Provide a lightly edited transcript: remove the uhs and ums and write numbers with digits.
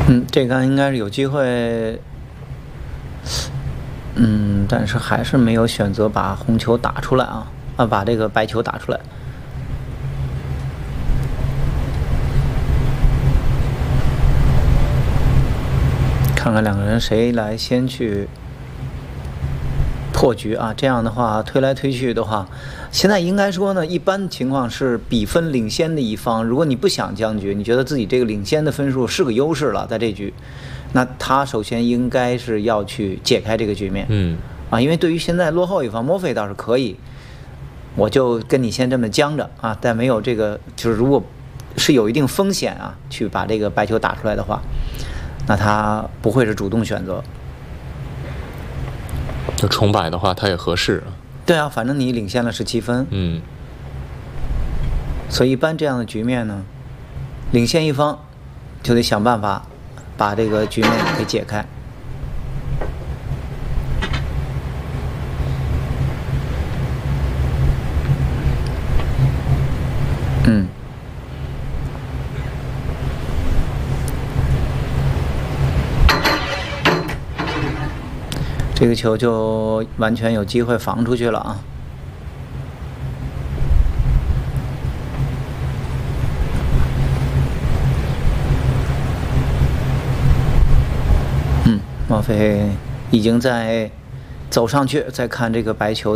这杆应该是有机会，但是还是没有选择把红球打出来啊，把这个白球打出来。看看两个人谁来先去破局啊？这样的话推来推去的话，现在应该说呢，一般情况是比分领先的一方，如果你不想僵局，你觉得自己这个领先的分数是个优势了，在这局，那他首先应该是要去解开这个局面。因为对于现在落后一方，墨菲倒是可以，我就跟你先这么僵着啊，但没有这个，就是如果是有一定风险啊，去把这个白球打出来的话，那他不会是主动选择。 就重摆的话，他也合适。 对啊，反正你领先了17分。所以一般这样的局面呢，领先一方就得想办法把这个局面给解开。这个球就完全有机会防出去了啊！墨菲已经在走上去，再看这个白球